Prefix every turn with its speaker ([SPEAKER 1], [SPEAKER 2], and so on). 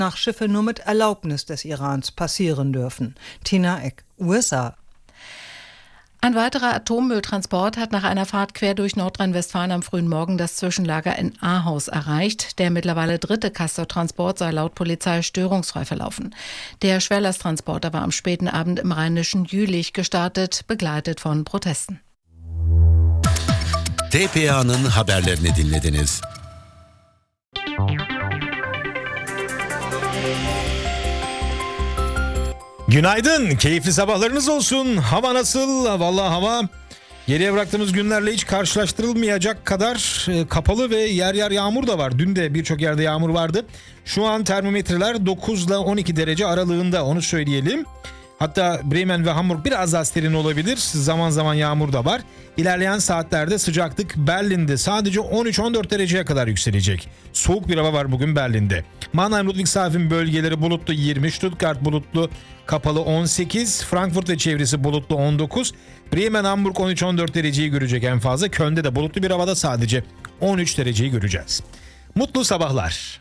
[SPEAKER 1] nach Schiffe nur mit Erlaubnis des Irans passieren dürfen. Tina Eck, USA.
[SPEAKER 2] Ein weiterer Atommülltransport hat nach einer Fahrt quer durch Nordrhein-Westfalen am frühen Morgen das Zwischenlager in Ahaus erreicht. Der mittlerweile dritte Castor-Transport sei laut Polizei störungsfrei verlaufen. Der Schwerlasttransporter war am späten Abend im rheinischen Jülich gestartet, begleitet von Protesten.
[SPEAKER 3] TPA'nın haberlerini dinlediniz.
[SPEAKER 4] Günaydın, keyifli sabahlarınız olsun. Hava nasıl? Vallahi hava geriye bıraktığımız günlerle hiç karşılaştırılmayacak kadar kapalı ve yer yer yağmur da var. Dün de birçok yerde yağmur vardı. Şu an termometreler 9 ile 12 derece aralığında, onu söyleyelim. Hatta Bremen ve Hamburg biraz daha serin olabilir. Zaman zaman yağmur da var. İlerleyen saatlerde sıcaklık Berlin'de sadece 13-14 dereceye kadar yükselecek. Soğuk bir hava var bugün Berlin'de. Mannheim, Ludwigshafen bölgeleri bulutlu 20, Stuttgart bulutlu kapalı 18, Frankfurt ve çevresi bulutlu 19, Bremen, Hamburg 13-14 dereceyi görecek en fazla. Köln'de de bulutlu bir havada sadece 13 dereceyi göreceğiz. Mutlu sabahlar.